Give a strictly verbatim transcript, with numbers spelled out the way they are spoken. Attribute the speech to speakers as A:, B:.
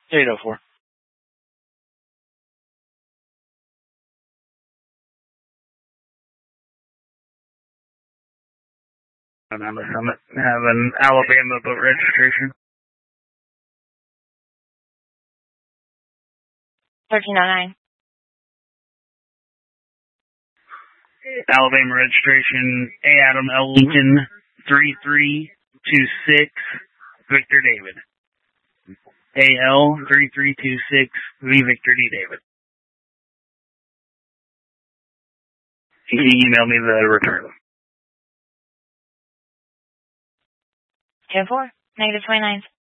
A: eight oh four.
B: Alabama Summit. Have an Alabama boat registration.
C: thirteen oh nine.
B: Alabama registration, A. Adam L. Lincoln, three three two six, Victor David. A L three three two six, V. Victor D. David. You can email me the return.
C: ten four, negative twenty-nine.